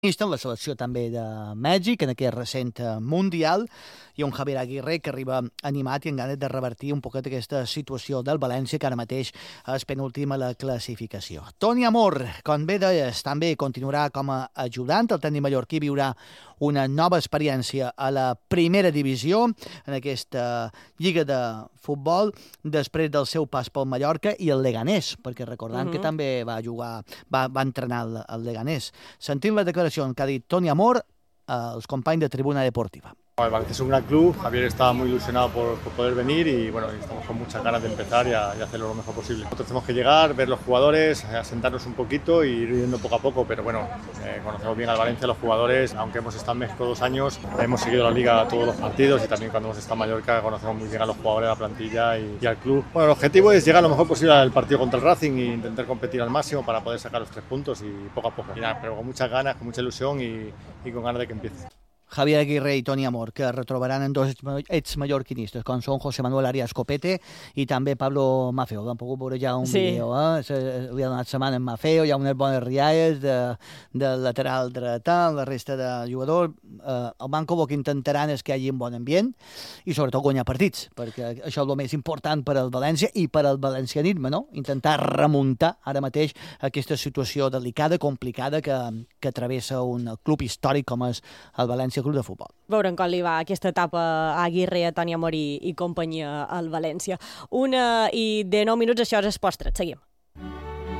En la selecció també de Mèxic, en aquest recent Mundial, i un Javier Aguirre que arriba animat i amb ganes de revertir un poquet aquesta situació del València, que ara mateix és penúltim a la classificació. Toni Amor, com bé deies, també continuarà com a ajudant. El tècnic mallorquí viurà una nova experiència a la primera divisió, en aquesta lliga de futbol, després del seu pas pel Mallorca i el Leganés, perquè recordant que també va entrenar el Leganés. Sentim la declaració que ha dit Toni Amor als companys de Tribuna Deportiva. El Valencia es un gran club, Javier está muy ilusionado por poder venir y bueno, estamos con muchas ganas de empezar y hacerlo lo mejor posible. Nosotros tenemos que llegar, ver los jugadores, asentarnos un poquito y ir viendo poco a poco, pero bueno, conocemos bien al Valencia, los jugadores, aunque hemos estado en México 2 años, hemos seguido la liga todos los partidos y también cuando hemos estado en Mallorca conocemos muy bien a los jugadores, a la plantilla y al club. Bueno, el objetivo es llegar lo mejor posible al partido contra el Racing e intentar competir al máximo para poder sacar los 3 puntos y poco a poco. Y nada, pero con muchas ganas, con mucha ilusión y con ganas de que empiece. Javier Aguirre i Toni Amor, que retrobaran en dos exmallorquinistes, com són José Manuel Arias Copete i també Pablo Maffeo. Hem pogut veure ja un vídeo, li ha donat setmana en Maffeo, hi ha unes bones rialles de lateral dretà, la resta de jugadors. El banco el que intentaran és que hi hagi un bon ambient i sobretot guanyar partits, perquè això és el més important per al València i per al valencianisme, no? Intentar remuntar ara mateix aquesta situació delicada, complicada, que travessa un club històric com és el València Club de Futbol. Veurem com li va aquesta etapa a Aguirre, a Toni Amor i companyia al València. 1:09, això és Esports 3. Seguim.